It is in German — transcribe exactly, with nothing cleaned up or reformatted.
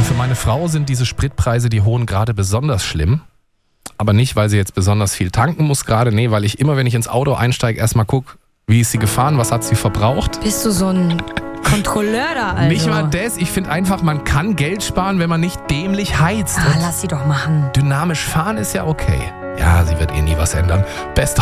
Für meine Frau sind diese Spritpreise, die hohen, gerade besonders schlimm. Aber nicht, weil sie jetzt besonders viel tanken muss gerade. Nee, weil ich immer, wenn ich ins Auto einsteige, erstmal gucke, wie ist sie gefahren, was hat sie verbraucht. Bist du so ein Kontrolleur da, also? Nicht mal das. Ich finde einfach, man kann Geld sparen, wenn man nicht dämlich heizt. Ah, lass sie doch machen. Dynamisch fahren ist ja okay. Ja, sie wird eh nie was ändern. Best